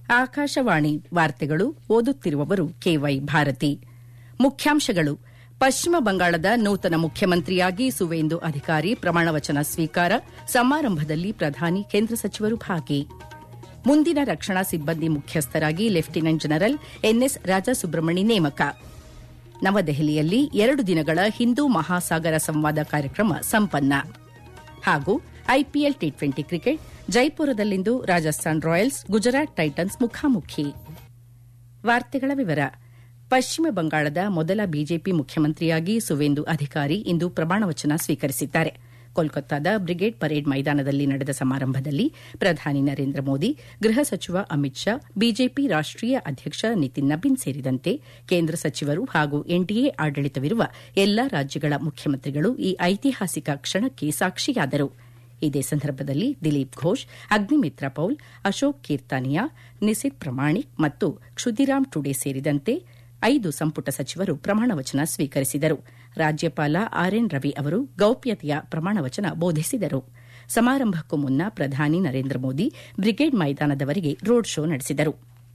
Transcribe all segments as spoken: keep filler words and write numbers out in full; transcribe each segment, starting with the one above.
ಆಕಾಶವಾಣಿ ವಾರ್ತೆಗಳು ಓದುತ್ತಿರುವವರು ಕೆವೈ ಭಾರತಿ. ಮುಖ್ಯಾಂಶಗಳು: ಪಶ್ಚಿಮ ಬಂಗಾಳದ ನೂತನ ಮುಖ್ಯಮಂತ್ರಿಯಾಗಿ ಸುವೇಂದು ಅಧಿಕಾರಿ ಪ್ರಮಾಣವಚನ ಸ್ವೀಕಾರ, ಸಮಾರಂಭದಲ್ಲಿ ಪ್ರಧಾನಿ ಕೇಂದ್ರ ಸಚಿವರು ಭಾಗಿ. ಮುಂದಿನ ರಕ್ಷಣಾ ಸಿಬ್ಬಂದಿ ಮುಖ್ಯಸ್ಥರಾಗಿ ಲೆಫ್ಟಿನೆಂಟ್ ಜನರಲ್ ಎನ್ಎಸ್ ರಾಜಸುಬ್ರಹ್ಮಣಿ ನೇಮಕ. ನವದೆಹಲಿಯಲ್ಲಿ ಎರಡು ದಿನಗಳ ಹಿಂದೂ ಮಹಾಸಾಗರ ಸಂವಾದ ಕಾರ್ಯಕ್ರಮ ಸಂಪನ್ನ. ಹಾಗೂ IPL T twenty cricket, ಜೈಪುರದಲ್ಲಿಂದು Rajasthan Royals Gujarat Titans ಮುಖಾಮುಖಿ. ವಾರ್ತೆಗಳ ವಿವರ. ಪಶ್ಚಿಮ ಬಂಗಾಳದ ಮೊದಲ ಬಿಜೆಪಿ ಮುಖ್ಯಮಂತ್ರಿಯಾಗಿ ಸುವೇಂದು ಅಧಿಕಾರಿ ಇಂದು ಪ್ರಮಾಣವಚನ ಸ್ವೀಕರಿಸಿದ್ದಾರೆ. ಕೋಲ್ಕತ್ತಾದ ಬ್ರಿಗೇಡ್ ಪರೇಡ್ ಮೈದಾನದಲ್ಲಿ ನಡೆದ ಸಮಾರಂಭದಲ್ಲಿ ಪ್ರಧಾನಿ ನರೇಂದ್ರ ಮೋದಿ, ಗೃಹ ಸಚಿವ ಅಮಿತ್ ಶಾ, ಬಿಜೆಪಿ ರಾಷ್ಟೀಯ ಅಧ್ಯಕ್ಷ ನಿತಿನ್ ನಬೀನ್ ಸೇರಿದಂತೆ ಕೇಂದ್ರ ಸಚಿವರು ಹಾಗೂ ಎನ್ಡಿಎ ಆಡಳಿತವಿರುವ ಎಲ್ಲಾ ರಾಜ್ಯಗಳ ಮುಖ್ಯಮಂತ್ರಿಗಳು ಈ ಐತಿಹಾಸಿಕ ಕ್ಷಣಕ್ಕೆ ಸಾಕ್ಷಿಯಾದರು. ಇದೇ ಸಂದರ್ಭದಲ್ಲಿ ದಿಲೀಪ್ ಘೋಷ್, ಅಗ್ನಿಮಿತ್ರ ಪೌಲ್, ಅಶೋಕ್ ಕೀರ್ತಾನಿಯಾ, ನಿಸಿತ್ ಪ್ರಮಾಣಿಕ್ ಮತ್ತು ಕ್ಷುದಿರಾಮ್ ಟುಡೆ ಸೇರಿದಂತೆ ಐದು ಸಂಪುಟ ಸಚಿವರು ಪ್ರಮಾಣವಚನ ಸ್ವೀಕರಿಸಿದರು. ರಾಜ್ಯಪಾಲ ಆರ್ಎನ್ ರವಿ ಅವರು ಗೌಪ್ಯತೆಯ ಪ್ರಮಾಣವಚನ ಬೋಧಿಸಿದರು. ಸಮಾರಂಭಕ್ಕೂ ಮುನ್ನ ಪ್ರಧಾನಿ Narendra Modi brigade ಮೈದಾನದವರೆಗೆ road show ನಡೆಸಿದರು.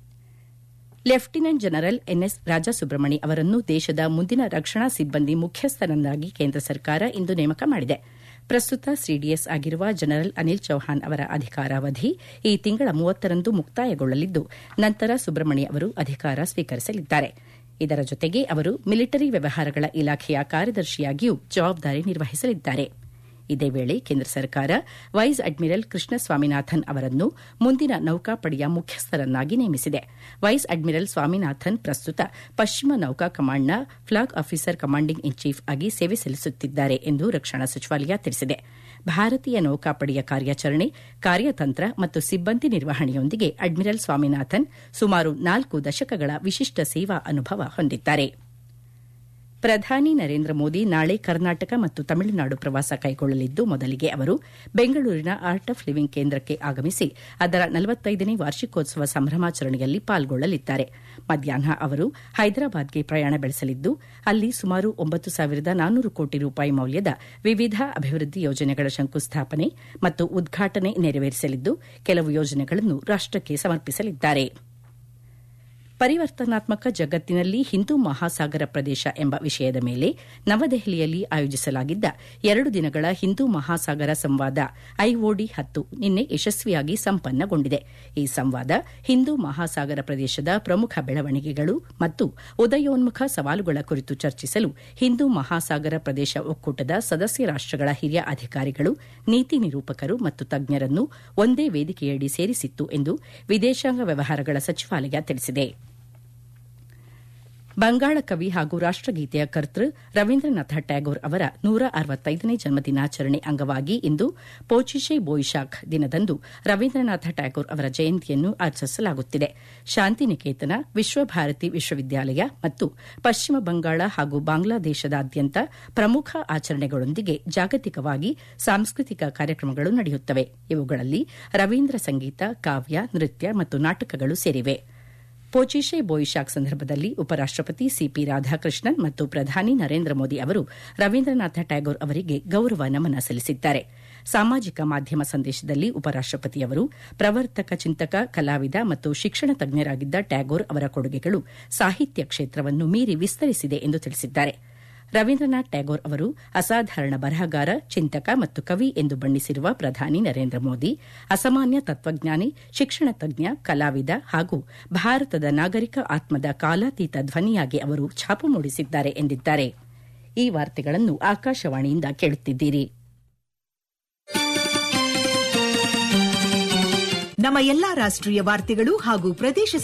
ಲೆಫ್ಟಿನೆಂಟ್ ಜನರಲ್ ಎನ್ಎಸ್ ರಾಜಸುಬ್ರಹ್ಮಣಿ ಅವರನ್ನು ದೇಶದ ಮುಂದಿನ ರಕ್ಷಣಾ ಸಿಬ್ಬಂದಿ ಮುಖ್ಯಸ್ಥರನ್ನಾಗಿ ಕೇಂದ್ರ ಸರ್ಕಾರ ಇಂದು ನೇಮಕ ಮಾಡಿದೆ. ಪ್ರಸ್ತುತ ಸಿಡಿಎಸ್ ಆಗಿರುವ ಜನರಲ್ ಅನಿಲ್ ಚೌಹಾಣ್ ಅವರ ಅಧಿಕಾರಾವಧಿ ಈ ತಿಂಗಳ ಮೂವತ್ತರಂದು ಮುಕ್ತಾಯಗೊಳ್ಳಲಿದ್ದು, ನಂತರ ಸುಬ್ರಹ್ಮಣಿ ಅವರು ಅಧಿಕಾರ ಸ್ವೀಕರಿಸಲಿದ್ದಾರೆ. ಇದರ ಜೊತೆಗೆ ಅವರು ಮಿಲಿಟರಿ ವ್ಯವಹಾರಗಳ ಇಲಾಖೆಯ ಕಾರ್ಯದರ್ಶಿಯಾಗಿಯೂ ಜವಾಬ್ದಾರಿ ನಿರ್ವಹಿಸಲಿದ್ದಾರೆ. ಇದೇ ವೇಳೆ ಕೇಂದ್ರ ಸರ್ಕಾರ ವೈಸ್ ಅಡ್ಮಿರಲ್ ಕೃಷ್ಣ ಸ್ವಾಮಿನಾಥನ್ ಅವರನ್ನು ಮುಂದಿನ ನೌಕಾಪಡೆಯ ಮುಖ್ಯಸ್ಥರನ್ನಾಗಿ ನೇಮಿಸಿದೆ. ವೈಸ್ ಅಡ್ಮಿರಲ್ ಸ್ವಾಮಿನಾಥನ್ ಪ್ರಸ್ತುತ ಪಶ್ಚಿಮ ನೌಕಾ ಕಮಾಂಡ್ನ flag officer commanding in chief ಆಗಿ ಸೇವೆ ಸಲ್ಲಿಸುತ್ತಿದ್ದಾರೆ ಎಂದು ರಕ್ಷಣಾ ಸಚಿವಾಲಯ ತಿಳಿಸಿದೆ. ಭಾರತೀಯ ನೌಕಾಪಡೆಯ ಕಾರ್ಯಾಚರಣೆ, ಕಾರ್ಯತಂತ್ರ ಮತ್ತು ಸಿಬ್ಬಂದಿ ನಿರ್ವಹಣೆಯೊಂದಿಗೆ ಅಡ್ಮಿರಲ್ ಸ್ವಾಮಿನಾಥನ್ ಸುಮಾರು ನಾಲ್ಕು ದಶಕಗಳ ವಿಶಿಷ್ಟ ಸೇವಾ ಅನುಭವ ಹೊಂದಿದ್ದಾರೆ. ಪ್ರಧಾನಿ ನರೇಂದ್ರ ಮೋದಿ ನಾಳೆ ಕರ್ನಾಟಕ ಮತ್ತು ತಮಿಳುನಾಡು ಪ್ರವಾಸ ಕೈಗೊಳ್ಳಲಿದ್ದು, ಮೊದಲಿಗೆ ಅವರು ಬೆಂಗಳೂರಿನ ಆರ್ಟ್ ಆಫ್ ಲಿವಿಂಗ್ ಕೇಂದ್ರಕ್ಕೆ ಆಗಮಿಸಿ ಅದರ ನಲವತ್ತೈದನೇ ವಾರ್ಷಿಕೋತ್ಸವ ಸಂಭ್ರಮಾಚರಣೆಯಲ್ಲಿ ಪಾಲ್ಗೊಳ್ಳಲಿದ್ದಾರೆ. ಮಧ್ಯಾಹ್ನ ಅವರು ಹೈದರಾಬಾದ್ಗೆ ಪ್ರಯಾಣ ಬೆಳೆಸಲಿದ್ದು, ಅಲ್ಲಿ ಸುಮಾರು ಒಂಬತ್ತು ಸಾವಿರದ ನಾನ್ನೂರು ಕೋಟಿ ರೂಪಾಯಿ ಮೌಲ್ಯದ ವಿವಿಧ ಅಭಿವೃದ್ಧಿ ಯೋಜನೆಗಳ ಶಂಕುಸ್ಥಾಪನೆ ಮತ್ತು ಉದ್ಘಾಟನೆ ನೆರವೇರಿಸಲಿದ್ದು, ಕೆಲವು ಯೋಜನೆಗಳನ್ನು ರಾಷ್ಟಕ್ಕೆ ಸಮರ್ಪಿಸಲಿದ್ದಾರೆ. ಪರಿವರ್ತನಾತ್ಮಕ ಜಗತ್ತಿನಲ್ಲಿ ಹಿಂದೂ ಮಹಾಸಾಗರ ಪ್ರದೇಶ ಎಂಬ ವಿಷಯದ ಮೇಲೆ ನವದೆಹಲಿಯಲ್ಲಿ ಆಯೋಜಿಸಲಾಗಿದ್ದ ಎರಡು ದಿನಗಳ ಹಿಂದೂ ಮಹಾಸಾಗರ ಸಂವಾದ ಐಒಡಿ ಹತ್ತು ನಿನ್ನೆ ಯಶಸ್ವಿಯಾಗಿ ಸಂಪನ್ನಗೊಂಡಿದೆ. ಈ ಸಂವಾದ ಹಿಂದೂ ಮಹಾಸಾಗರ ಪ್ರದೇಶದ ಪ್ರಮುಖ ಬೆಳವಣಿಗೆಗಳು ಮತ್ತು ಉದಯೋನ್ಮುಖ ಸವಾಲುಗಳ ಕುರಿತು ಚರ್ಚಿಸಲು ಹಿಂದೂ ಮಹಾಸಾಗರ ಪ್ರದೇಶ ಒಕ್ಕೂಟದ ಸದಸ್ಯ ರಾಷ್ಟಗಳ ಹಿರಿಯ ಅಧಿಕಾರಿಗಳು, ನೀತಿ ನಿರೂಪಕರು ಮತ್ತು ತಜ್ಞರನ್ನು ಒಂದೇ ವೇದಿಕೆಯಡಿ ಸೇರಿಸಿತ್ತು ಎಂದು ವಿದೇಶಾಂಗ ವ್ಯವಹಾರಗಳ ಸಚಿವಾಲಯ ತಿಳಿಸಿದೆ. ಬಂಗಾಳ ಕವಿ ಹಾಗೂ ರಾಷ್ಟಗೀತೆಯ ಕರ್ತೃ ರವೀಂದ್ರನಾಥ ಟ್ಯಾಗೋರ್ ಅವರ ನೂರ ಅರವತ್ತೈದನೇ ಜನ್ಮದಿನಾಚರಣೆ ಅಂಗವಾಗಿ ಇಂದು ಪೋಚಿಶೆ ಬೋಯಿಶಾಖ್ ದಿನದಂದು ರವೀಂದ್ರನಾಥ ಟ್ಯಾಗೋರ್ ಅವರ ಜಯಂತಿಯನ್ನು ಆಚರಿಸಲಾಗುತ್ತಿದೆ. ಶಾಂತಿನಿಕೇತನ, ವಿಶ್ವಭಾರತಿ ವಿಶ್ವವಿದ್ಯಾಲಯ ಮತ್ತು ಪಶ್ಚಿಮ ಬಂಗಾಳ ಹಾಗೂ ಬಾಂಗ್ಲಾದೇಶದಾದ್ಯಂತ ಪ್ರಮುಖ ಆಚರಣೆಗಳೊಂದಿಗೆ ಜಾಗತಿಕವಾಗಿ ಸಾಂಸ್ಕೃತಿಕ ಕಾರ್ಯಕ್ರಮಗಳು ನಡೆಯುತ್ತವೆ. ಇವುಗಳಲ್ಲಿ ರವೀಂದ್ರ ಸಂಗೀತ, ಕಾವ್ಯ, ನೃತ್ಯ ಮತ್ತು ನಾಟಕಗಳು ಸೇರಿವೆ. ಪೋಚಿಶೆ ಬೋಯಿಶಾಕ್ ಸಂದರ್ಭದಲ್ಲಿ ಉಪರಾಷ್ಟಪತಿ ಸಿಪಿ ರಾಧಾಕೃಷ್ಣನ್ ಮತ್ತು ಪ್ರಧಾನಿ ನರೇಂದ್ರ ಮೋದಿ ಅವರು ರವೀಂದ್ರನಾಥ ಟ್ಯಾಗೋರ್ ಅವರಿಗೆ ಗೌರವ ನಮನ ಸಲ್ಲಿಸಿದ್ದಾರೆ. ಸಾಮಾಜಿಕ ಮಾಧ್ಯಮ ಸಂದೇಶದಲ್ಲಿ ಉಪರಾಷ್ಟಪತಿಯವರು ಪ್ರವರ್ತಕ ಚಿಂತಕ, ಕಲಾವಿದ ಮತ್ತು ಶಿಕ್ಷಣ ತಜ್ಞರಾಗಿದ್ದ ಟ್ಯಾಗೋರ್ ಅವರ ಕೊಡುಗೆಗಳು ಸಾಹಿತ್ಯ ಕ್ಷೇತ್ರವನ್ನು ಮೀರಿ ವಿಸ್ತರಿಸಿದೆ ಎಂದು ತಿಳಿಸಿದ್ದಾರೆ. ರವೀಂದ್ರನಾಥ್ ಟ್ಯಾಗೋರ್ ಅವರು ಅಸಾಧಾರಣ ಬರಹಗಾರ, ಚಿಂತಕ ಮತ್ತು ಕವಿ ಎಂದು ಬಣ್ಣಿಸಿರುವ ಪ್ರಧಾನಿ ನರೇಂದ್ರ ಮೋದಿ ಅಸಾಮಾನ್ಯ ತತ್ವಜ್ಞಾನಿ, ಶಿಕ್ಷಣ ತಜ್ಞ, ಕಲಾವಿದ ಹಾಗೂ ಭಾರತದ ನಾಗರಿಕ ಆತ್ಮದ ಕಾಲಾತೀತ ಧ್ವನಿಯಾಗಿ ಅವರು ಛಾಪು ಮೂಡಿಸಿದ್ದಾರೆ ಎಂದಿದ್ದಾರೆ. ಈ ವಾರ್ತೆಗಳನ್ನು ಆಕಾಶವಾಣಿಯಿಂದ ಕೇಳುತ್ತಿದ್ದೀರಿ. ನಮ್ಮ ಎಲ್ಲಾ ರಾಷ್ಟ್ರೀಯ ವಾರ್ತೆಗಳು ಹಾಗೂ ಪ್ರದೇಶ